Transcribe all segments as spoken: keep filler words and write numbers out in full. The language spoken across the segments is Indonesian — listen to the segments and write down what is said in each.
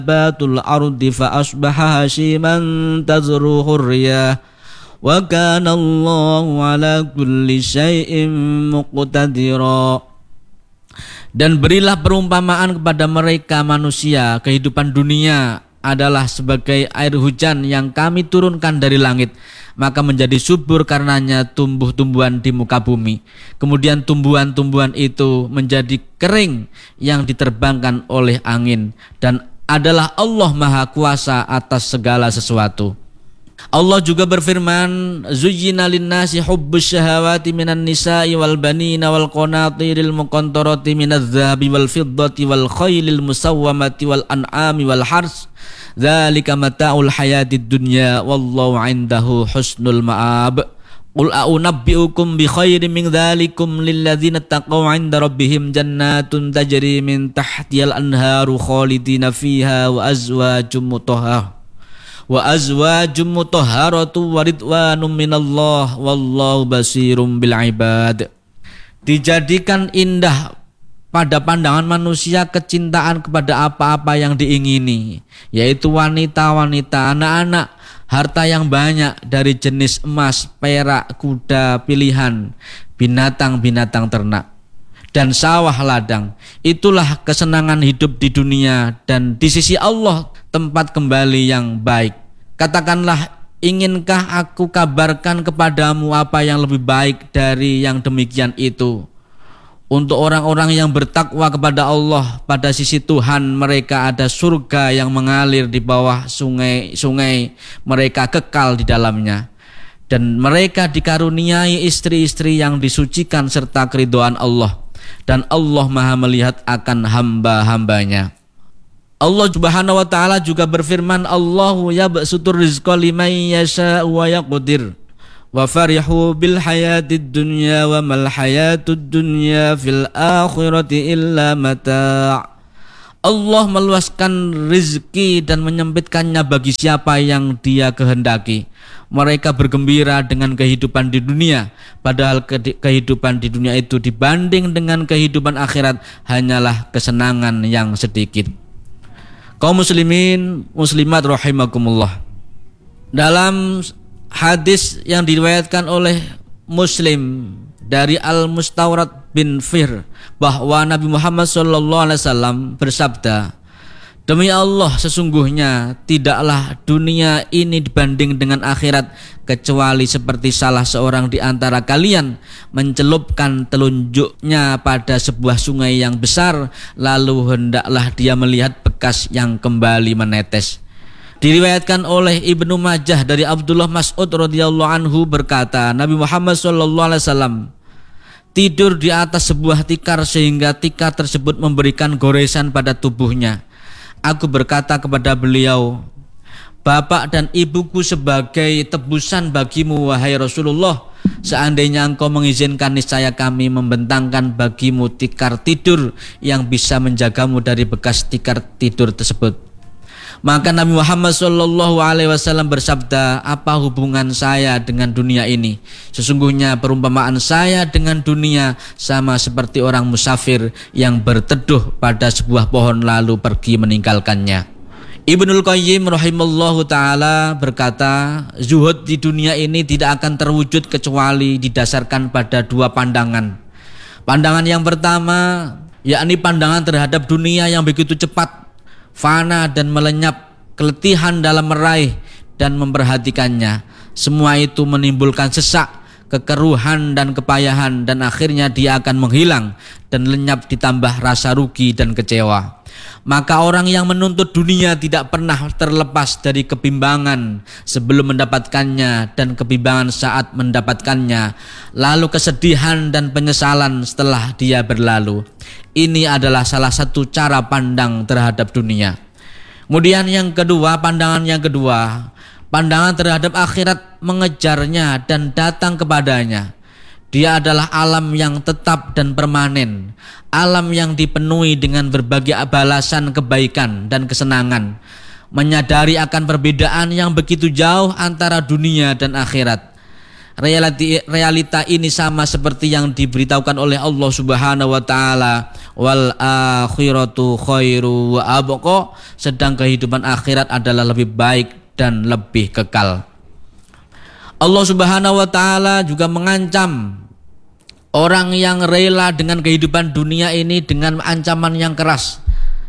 batul ardi fa asbaha hashiman tazruhu riyah wa kana Allahu ala kulli syai'in muqtadira. Dan berilah perumpamaan kepada mereka manusia, kehidupan dunia adalah sebagai air hujan yang kami turunkan dari langit, maka menjadi subur karenanya tumbuh-tumbuhan di muka bumi. Kemudian tumbuhan-tumbuhan itu menjadi kering yang diterbangkan oleh angin, dan adalah Allah Maha Kuasa atas segala sesuatu. Allah juga berfirman, zuyyina linnasi hubbus syahawati minan nisa'i wal banina wal qanatiril muqantarati minadz zahabi wal fiddati wal khaylil musawwamati wal an'ami wal hars dzalika mata'ul hayatid dunya wallahu 'indahu husnul ma'ab. Qul a'unabbi'ukum bi khairin min dzalikum lilladzina taqaw 'inda rabbihim jannatun tajri min tahtihal anharu khalidina fiha wa azwajum mutahharah wa azwajum mutahharatu wa ridwanum minallah wallahu basirum bil ibad. Dijadikan indah pada pandangan manusia kecintaan kepada apa-apa yang diingini, yaitu wanita-wanita, anak-anak, harta yang banyak dari jenis emas, perak, kuda pilihan, binatang-binatang ternak, dan sawah ladang. Itulah kesenangan hidup di dunia, dan di sisi Allah tempat kembali yang baik. Katakanlah, inginkah aku kabarkan kepadamu apa yang lebih baik dari yang demikian itu? Untuk orang-orang yang bertakwa kepada Allah, pada sisi Tuhan mereka ada surga yang mengalir di bawah sungai-sungai, mereka kekal di dalamnya. Dan mereka dikaruniai istri-istri yang disucikan serta keridhaan Allah. Dan Allah Maha melihat akan hamba-hambanya. Allah Subhanahu wa taala juga berfirman, Allahu yabsutur rizqa liman yasha'u wa yaqdir wa farihu bil hayatid dunya wa mal hayatud dunya fil akhirati illa mata'. Allah meluaskan rezeki dan menyempitkannya bagi siapa yang Dia kehendaki. Mereka bergembira dengan kehidupan di dunia, padahal kehidupan di dunia itu dibanding dengan kehidupan akhirat hanyalah kesenangan yang sedikit. Kaum muslimin muslimat rahimakumullah. Dalam hadis yang diriwayatkan oleh Muslim dari Al-Mustawrad bin Fihr, bahwa Nabi Muhammad shallallahu alaihi wasallam bersabda, demi Allah, sesungguhnya tidaklah dunia ini dibanding dengan akhirat kecuali seperti salah seorang di antara kalian mencelupkan telunjuknya pada sebuah sungai yang besar, lalu hendaklah dia melihat bekas yang kembali menetes. Diriwayatkan oleh Ibnu Majah dari Abdullah Mas'ud radhiyallahu anhu berkata, Nabi Muhammad shallallahu alaihi wasallam tidur di atas sebuah tikar sehingga tikar tersebut memberikan goresan pada tubuhnya. Aku berkata kepada beliau, Bapak dan ibuku sebagai tebusan bagimu wahai Rasulullah. Seandainya engkau mengizinkan, niscaya kami membentangkan bagimu tikar tidur yang bisa menjagamu dari bekas tikar tidur tersebut. Maka Nabi Muhammad shallallahu alaihi wasallam bersabda, apa hubungan saya dengan dunia ini? Sesungguhnya perumpamaan saya dengan dunia sama seperti orang musafir yang berteduh pada sebuah pohon lalu pergi meninggalkannya. Ibnul Qayyim rahimallahu ta'ala berkata, zuhud di dunia ini tidak akan terwujud kecuali didasarkan pada dua pandangan. Pandangan yang pertama, yakni pandangan terhadap dunia yang begitu cepat, fana dan melenyap, keletihan dalam meraih dan memperhatikannya. Semua itu menimbulkan sesak, kekeruhan dan kepayahan, dan akhirnya dia akan menghilang dan lenyap ditambah rasa rugi dan kecewa. Maka orang yang menuntut dunia tidak pernah terlepas dari kebimbangan sebelum mendapatkannya dan kebimbangan saat mendapatkannya, lalu kesedihan dan penyesalan setelah dia berlalu. Ini adalah salah satu cara pandang terhadap dunia. Kemudian yang kedua, pandangan yang kedua, pandangan terhadap akhirat mengejarnya dan datang kepadanya. Dia adalah alam yang tetap dan permanen, alam yang dipenuhi dengan berbagai balasan kebaikan dan kesenangan. Menyadari akan perbedaan yang begitu jauh antara dunia dan akhirat, realita, realita ini sama seperti yang diberitahukan oleh Allah Subhanahu wa taala, wal akhiratu khairu wa abqa, sedang kehidupan akhirat adalah lebih baik dan lebih kekal. Allah Subhanahu wa taala juga mengancam orang yang rela dengan kehidupan dunia ini dengan ancaman yang keras.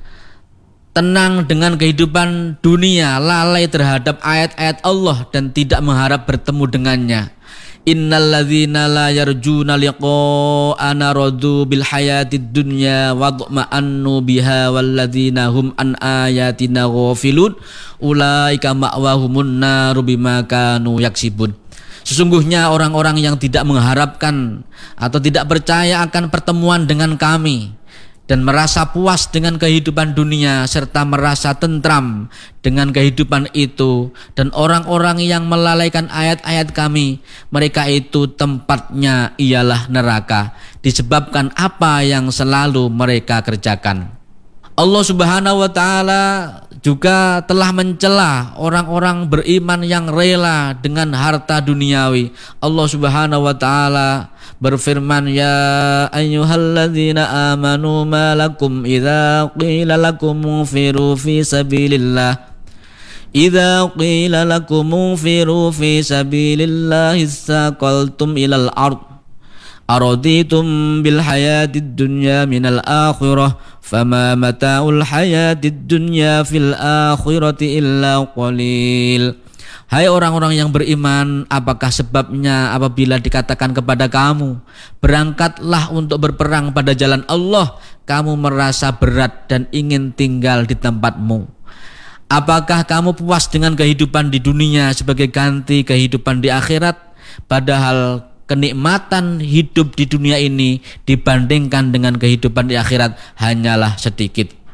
Tenang dengan kehidupan dunia, lalai terhadap ayat-ayat Allah dan tidak mengharap bertemu dengannya. Innal ladzina la yarjuna liqa'ana radu bil hayatid dunya wa dma'annu biha wal ladzina hum an ayatina ghafilun ulaika ma'wahumun naru bima kanu yaksibun. Sesungguhnya orang-orang yang tidak mengharapkan atau tidak percaya akan pertemuan dengan kami dan merasa puas dengan kehidupan dunia serta merasa tentram dengan kehidupan itu, dan orang-orang yang melalaikan ayat-ayat kami, mereka itu tempatnya ialah neraka disebabkan apa yang selalu mereka kerjakan. Allah Subhanahu wa taala juga telah mencela orang-orang beriman yang rela dengan harta duniawi. Allah Subhanahu wa taala berfirman, ya ayyuhalladzina amanu ma lakum idza qila lakum munfiru fi sabilillah idza qila lakum munfiru fi sabilillah istaqaltum ilal ard araditum bil hayatid dunya minal akhirah fama mata'ul hayatid dunya fil akhirati illa qalil. Hai orang-orang yang beriman, apakah sebabnya apabila dikatakan kepada kamu, berangkatlah untuk berperang pada jalan Allah, kamu merasa berat dan ingin tinggal di tempatmu? Apakah kamu puas dengan kehidupan di dunia sebagai ganti kehidupan di akhirat? Padahal kenikmatan hidup di dunia ini dibandingkan dengan kehidupan di akhirat hanyalah sedikit.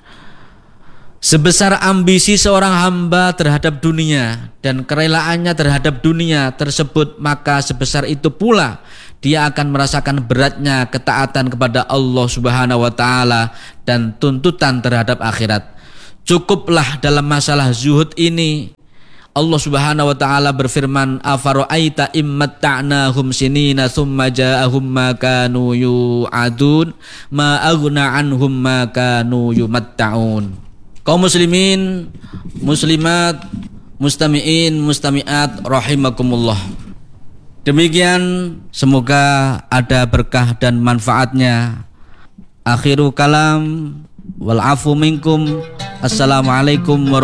Sebesar ambisi seorang hamba terhadap dunia dan kerelaannya terhadap dunia tersebut, maka sebesar itu pula dia akan merasakan beratnya ketaatan kepada Allah Subhanahu wa taala dan tuntutan terhadap akhirat. Cukuplah dalam masalah zuhud ini. Allah Subhanahu wa taala berfirman, afara'aita immatta'nahum sinina tsumma ja'ahum ma kanu yu'adun ma aghna anhum ma kanu yumatta'un. Kaum muslimin, muslimat, mustami'in, mustami'at rahimakumullah. Demikian, semoga ada berkah dan manfaatnya. Akhiru kalam wal afu minkum. Assalamualaikum warahmatullahi wabarakatuh.